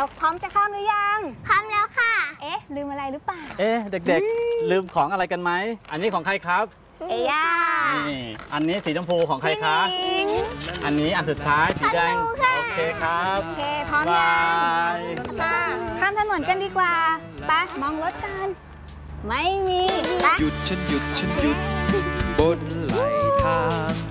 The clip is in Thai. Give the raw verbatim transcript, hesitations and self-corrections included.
พร้อมจะข้ามหรือยังพร้อมแล้วค่ะเอ๊ะลืมอะไรหรือเปล่าเอ๊ะเด็กๆลืมของอะไรกันไหมอันนี้ของใครครับเอย่านี่อันนี้สีชมพูของใครคะอันนี้อันสุดท้ายสีแดงโอเคครับโอเคพร้อมบายังยมาข้ามถนนกันดีกว่าไปมองรถกันไม่มีไปหยุดฉันหยุดฉันหยุดบนไหลทาง